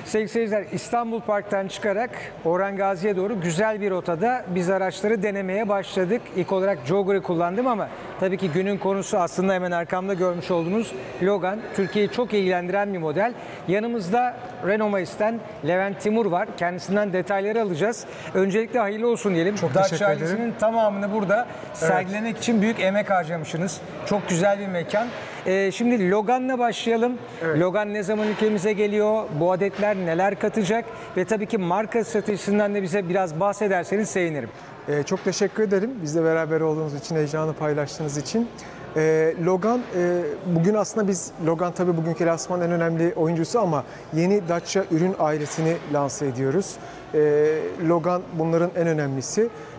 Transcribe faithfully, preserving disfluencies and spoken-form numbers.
Sevgili seyirciler, İstanbul Park'tan çıkarak Orhan Gazi'ye doğru güzel bir rotada biz araçları denemeye başladık. İlk olarak Jogger'ı kullandım ama tabii ki günün konusu aslında hemen arkamda görmüş olduğunuz Logan. Türkiye'yi çok ilgilendiren bir model. Yanımızda Renault Mais'ten Levent Timur var. Kendisinden detayları alacağız. Öncelikle hayırlı olsun diyelim. Çok Dacia teşekkür ederim. ailesinin tamamını burada sergilemek için büyük emek harcamışsınız. Çok güzel bir mekan. Ee, şimdi Logan'la başlayalım. Evet. Logan ne zaman ülkemize geliyor? Bu adetler neler katacak? Ve tabii ki marka stratejisinden de bize biraz bahsederseniz sevinirim. Ee, çok teşekkür ederim. Bizle beraber olduğunuz için, heyecanı paylaştığınız için. Ee, Logan, e, bugün aslında biz, Logan tabii bugünkü lansmanın en önemli oyuncusu ama yeni Dacia ürün ailesini lanse ediyoruz. Ee, Logan bunların en önemlisi.